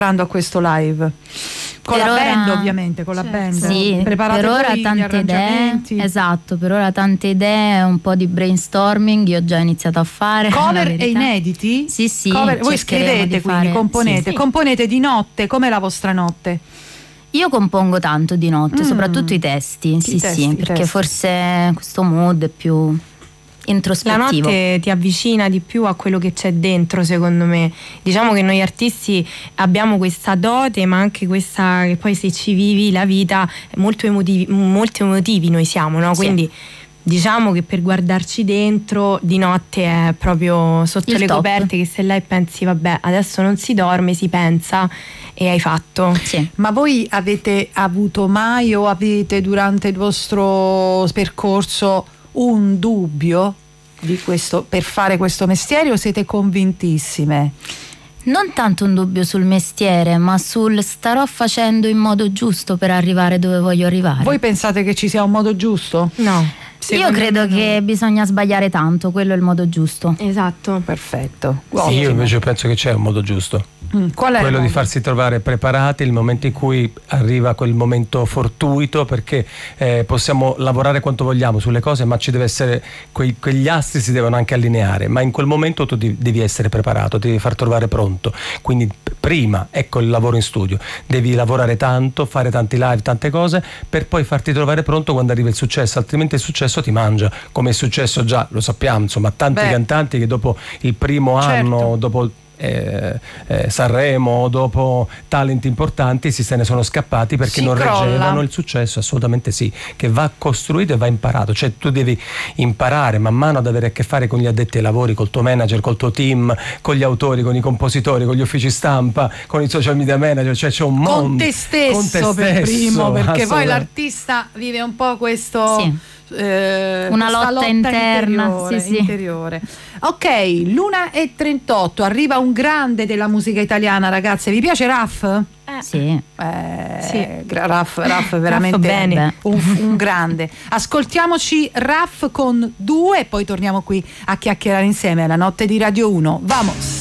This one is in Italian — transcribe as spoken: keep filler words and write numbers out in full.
a questo live? Con per la ora, band ovviamente, con certo. la band. Sì, preparate per ora voi tante gli idee. Esatto, per ora tante idee, un po' di brainstorming, io ho già iniziato a fare. Cover e inediti? Sì, sì. Cover, voi scrivete, quindi fare, componete. Sì. Componete di notte, com'è la vostra notte? Io compongo tanto di notte, Mm. soprattutto i testi, I sì, testi, sì, i perché testi. forse questo mood è più La introspettivo. notte ti avvicina di più a quello che c'è dentro, secondo me. Diciamo che noi artisti abbiamo questa dote, ma anche questa che poi se ci vivi la vita, molto emotivi, molto emotivi noi siamo, no? Sì. Quindi diciamo che per guardarci dentro di notte è proprio sotto Il le top. coperte, che se là e pensi vabbè adesso non si dorme, si pensa e hai fatto. Sì. Ma voi avete avuto mai o avete durante il vostro percorso un dubbio di questo, per fare questo mestiere, o siete convintissime? Non tanto un dubbio sul mestiere, ma sul starò facendo in modo giusto per arrivare dove voglio arrivare. Voi pensate che ci sia un modo giusto? No. Io credo che bisogna sbagliare tanto, quello è il modo giusto. Esatto. Perfetto. Sì, io invece penso che c'è un modo giusto. Mm, qual è quello il di modo? farsi trovare preparati il momento in cui arriva quel momento fortuito, perché eh, possiamo lavorare quanto vogliamo sulle cose, ma ci deve essere quei, quegli astri si devono anche allineare, ma in quel momento tu di- devi essere preparato, ti devi far trovare pronto. Quindi p- prima ecco il lavoro in studio, devi lavorare tanto, fare tanti live, tante cose, per poi farti trovare pronto quando arriva il successo, altrimenti il successo ti mangia, come è successo già, lo sappiamo, insomma, tanti Beh. cantanti che dopo il primo Certo. anno, dopo Eh, eh, Sanremo, dopo talenti importanti, si se ne sono scappati perché Si non crolla. reggevano il successo. Assolutamente sì, che va costruito e va imparato, cioè tu devi imparare man mano ad avere a che fare con gli addetti ai lavori, col tuo manager, col tuo team, con gli autori, con i compositori, con gli uffici stampa, con i social media manager, cioè c'è un mondo Con te stesso, con te per stesso, primo, perché poi assolutamente. l'artista vive un po' questo Sì. eh, Una questa lotta interna, interiore, sì, sì. interiore. Ok, l'una e trentotto, arriva un grande della musica italiana, ragazze. Vi piace Raff? Sì. Eh, Sì. gra- Raff, Raff veramente bene. un, un grande. Ascoltiamoci Raff con due e poi torniamo qui a chiacchierare insieme alla notte di Radio uno. Vamos!